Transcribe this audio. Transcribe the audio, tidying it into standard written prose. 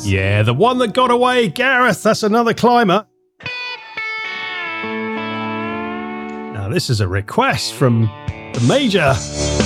Yeah, the one that got away, Gareth. That's another climber. Now, this is a request from the Major.